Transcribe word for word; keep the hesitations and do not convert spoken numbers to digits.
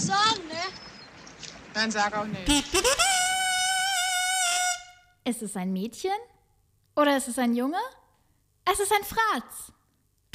nichts sagen, ne? Dann sag auch nicht. Ist es ein Mädchen? Oder ist es ein Junge? Es ist ein Fratz.